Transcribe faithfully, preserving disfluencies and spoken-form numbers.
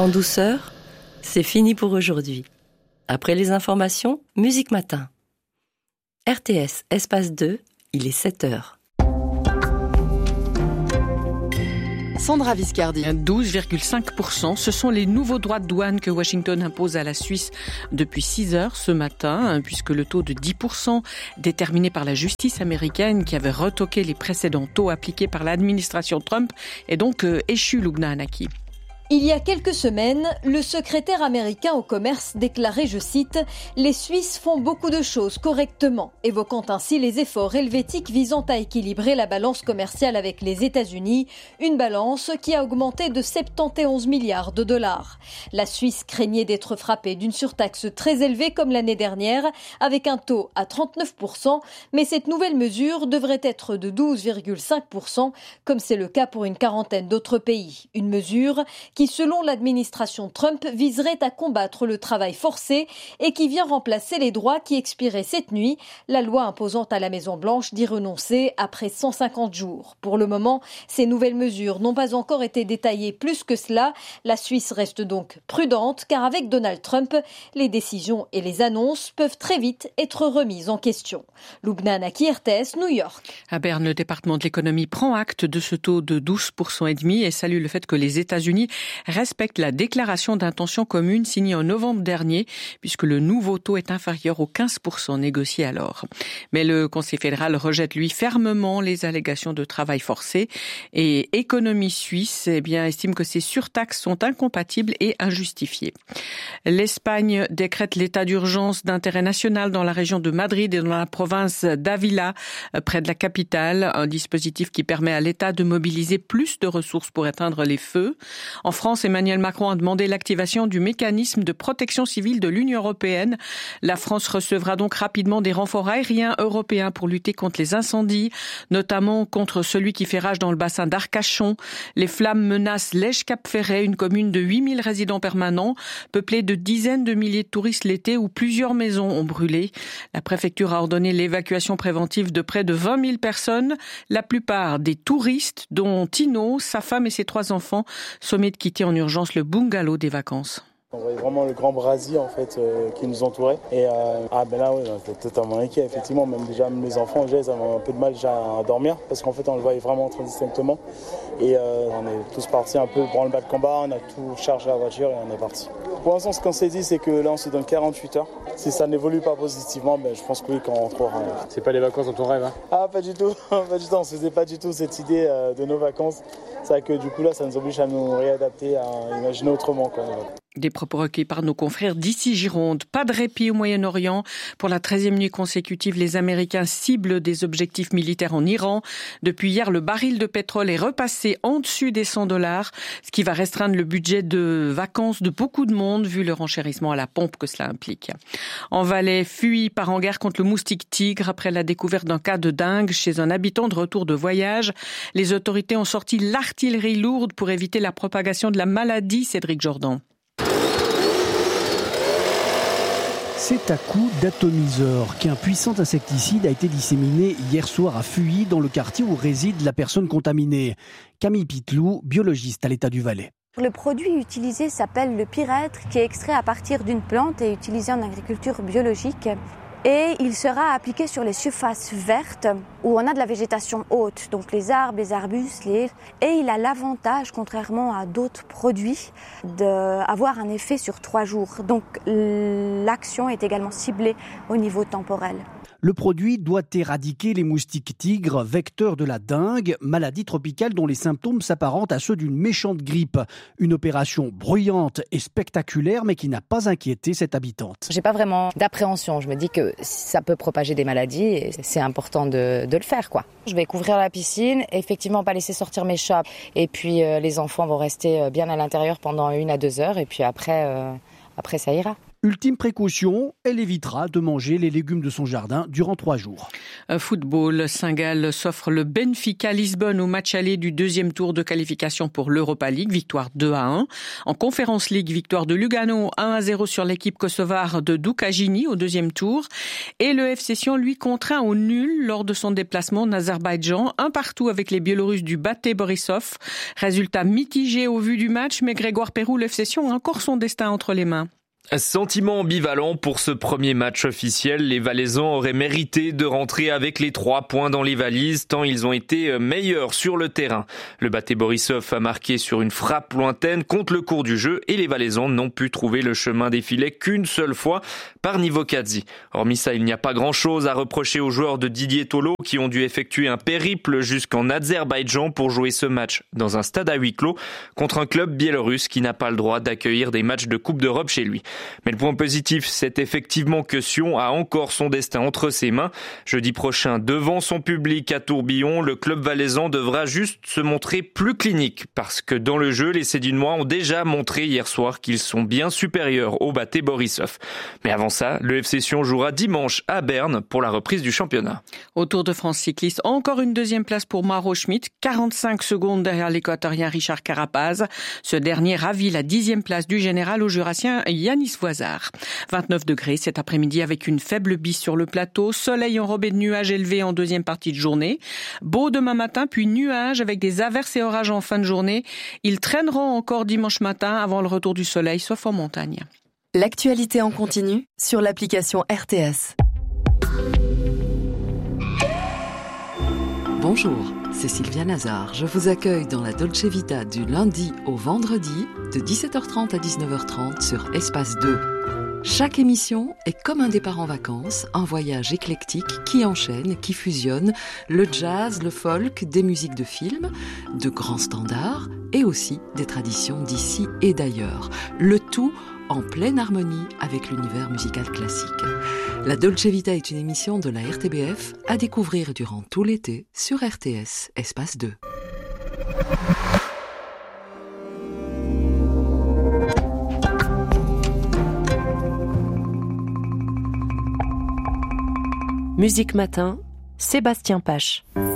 En douceur, c'est fini pour aujourd'hui. Après les informations, Musique Matin. R T S, espace deux, il est sept heures. Sandra Viscardi. douze virgule cinq pour cent, ce sont les nouveaux droits de douane que Washington impose à la Suisse depuis six heures ce matin, puisque le taux de dix pour cent déterminé par la justice américaine qui avait retoqué les précédents taux appliqués par l'administration Trump est donc euh, échu, Lubna Anaki. Il y a quelques semaines, le secrétaire américain au commerce déclarait, je cite, « Les Suisses font beaucoup de choses correctement », évoquant ainsi les efforts helvétiques visant à équilibrer la balance commerciale avec les États-Unis, une balance qui a augmenté de soixante et onze milliards de dollars. La Suisse craignait d'être frappée d'une surtaxe très élevée comme l'année dernière, avec un taux à trente-neuf pour cent, mais cette nouvelle mesure devrait être de douze virgule cinq pour cent, comme c'est le cas pour une quarantaine d'autres pays. Une mesure qui qui, selon l'administration Trump, viserait à combattre le travail forcé et qui vient remplacer les droits qui expiraient cette nuit, la loi imposant à la Maison-Blanche d'y renoncer après cent cinquante jours. Pour le moment, ces nouvelles mesures n'ont pas encore été détaillées plus que cela. La Suisse reste donc prudente, car avec Donald Trump, les décisions et les annonces peuvent très vite être remises en question. Lubna Anaki, R T S, New York. À Berne, le département de l'économie prend acte de ce taux de douze pour cent et demi et salue le fait que les États-Unis respectent la déclaration d'intention commune signée en novembre dernier, puisque le nouveau taux est inférieur aux quinze pour cent négociés alors. Mais le Conseil fédéral rejette, lui, fermement les allégations de travail forcé et Économie suisse eh bien, estime que ces surtaxes sont incompatibles et injustifiées. L'Espagne décrète l'état d'urgence d'intérêt national dans la région de Madrid et dans la province d'Ávila, près de la capitale, un dispositif qui permet à l'État de mobiliser plus de ressources pour éteindre les feux. En France, Emmanuel Macron a demandé l'activation du mécanisme de protection civile de l'Union européenne. La France recevra donc rapidement des renforts aériens européens pour lutter contre les incendies, notamment contre celui qui fait rage dans le bassin d'Arcachon. Les flammes menacent Lège-Cap-Ferret, une commune de huit mille résidents permanents, peuplée de dizaines de milliers de touristes l'été où plusieurs maisons ont brûlé. La préfecture a ordonné l'évacuation préventive de près de vingt mille personnes, la plupart des touristes, dont Tino, sa femme et ses trois enfants, sommés de quitter en urgence le bungalow des vacances. On voyait vraiment le grand brasier en fait euh, qui nous entourait et euh, ah ben là ouais, j'étais totalement inquiet effectivement, même déjà même les enfants déjà, ils avaient un peu de mal déjà à dormir parce qu'en fait on le voyait vraiment très distinctement et euh, on est tous partis un peu branle-bas de combat, on a tout chargé la voiture et on est parti. Pour l'instant ce qu'on s'est dit c'est que là on se donne quarante-huit heures, si ça n'évolue pas positivement ben, je pense que oui qu'on rentrera. Euh... C'est pas les vacances dont on rêve hein? Ah pas du tout, pas du tout, on se faisait pas du tout cette idée euh, de nos vacances, c'est vrai que du coup là ça nous oblige à nous réadapter, à imaginer autrement quoi. Des propos recueillis par nos confrères d'ici Gironde. Pas de répit au Moyen-Orient. Pour la treizième nuit consécutive, les Américains ciblent des objectifs militaires en Iran. Depuis hier, le baril de pétrole est repassé en dessus des cent dollars, ce qui va restreindre le budget de vacances de beaucoup de monde, vu le renchérissement à la pompe que cela implique. En Valais, fuit part en guerre contre le moustique tigre après la découverte d'un cas de dengue chez un habitant de retour de voyage. Les autorités ont sorti l'artillerie lourde pour éviter la propagation de la maladie, Cédric Jordan. C'est à coup d'atomiseur qu'un puissant insecticide a été disséminé hier soir à Fuy, dans le quartier où réside la personne contaminée. Camille Pitlou, biologiste à l'État du Valais. Le produit utilisé s'appelle le pyrètre, qui est extrait à partir d'une plante et utilisé en agriculture biologique. Et il sera appliqué sur les surfaces vertes où on a de la végétation haute, donc les arbres, les arbustes, les haies. Et il a l'avantage, contrairement à d'autres produits, d'avoir un effet sur trois jours. Donc l'action est également ciblée au niveau temporel. Le produit doit éradiquer les moustiques tigres, vecteurs de la dengue, maladie tropicale dont les symptômes s'apparentent à ceux d'une méchante grippe. Une opération bruyante et spectaculaire, mais qui n'a pas inquiété cette habitante. J'ai pas vraiment d'appréhension. Je me dis que ça peut propager des maladies et c'est important de, de le faire, quoi. Je vais couvrir la piscine, effectivement pas laisser sortir mes chats. Et puis euh, les enfants vont rester bien à l'intérieur pendant une à deux heures et puis après, euh, après ça ira. Ultime précaution, elle évitera de manger les légumes de son jardin durant trois jours. Football, Saint-Gall s'offre le Benfica Lisbonne au match aller du deuxième tour de qualification pour l'Europa League, victoire deux à un. En Conference League, victoire de Lugano un à zéro sur l'équipe kosovare de Dukagini au deuxième tour. Et le F C Sion, lui, contraint au nul lors de son déplacement en Azerbaïdjan, un partout avec les Biélorusses du Bate Borisov. Résultat mitigé au vu du match, mais Grégoire Pérou, le F C Sion a encore son destin entre les mains. Sentiment ambivalent pour ce premier match officiel. Les Valaisans auraient mérité de rentrer avec les trois points dans les valises, tant ils ont été meilleurs sur le terrain. Le Bate Borisov a marqué sur une frappe lointaine contre le cours du jeu et les Valaisans n'ont pu trouver le chemin des filets qu'une seule fois par Nivokadze. Hormis ça, il n'y a pas grand-chose à reprocher aux joueurs de Didier Tolo qui ont dû effectuer un périple jusqu'en Azerbaïdjan pour jouer ce match dans un stade à huis clos contre un club biélorusse qui n'a pas le droit d'accueillir des matchs de Coupe d'Europe chez lui. Mais le point positif, c'est effectivement que Sion a encore son destin entre ses mains. Jeudi prochain, devant son public à Tourbillon, le club valaisan devra juste se montrer plus clinique. Parce que dans le jeu, les Sédinois ont déjà montré hier soir qu'ils sont bien supérieurs au Bate Borisov. Mais avant ça, le F C Sion jouera dimanche à Berne pour la reprise du championnat. Au Tour de France cycliste, encore une deuxième place pour Mauro Schmid, quarante-cinq secondes derrière l'équatorien Richard Carapaz. Ce dernier ravit la dixième place du général au jurassien Yanis Voisard. vingt-neuf degrés cet après-midi avec une faible bise sur le plateau, soleil enrobé de nuages élevés en deuxième partie de journée. Beau demain matin, puis nuages avec des averses et orages en fin de journée. Ils traîneront encore dimanche matin avant le retour du soleil, sauf en montagne. L'actualité en continu sur l'application R T S. Bonjour, c'est Sylvia Nazar. Je vous accueille dans la Dolce Vita du lundi au vendredi de dix-sept heures trente à dix-neuf heures trente sur Espace deux. Chaque émission est comme un départ en vacances, un voyage éclectique qui enchaîne, qui fusionne le jazz, le folk, des musiques de films, de grands standards et aussi des traditions d'ici et d'ailleurs. Le tout en pleine harmonie avec l'univers musical classique. La Dolce Vita est une émission de la R T B F à découvrir durant tout l'été sur R T S Espace deux. Musique Matin, Sébastien Pache.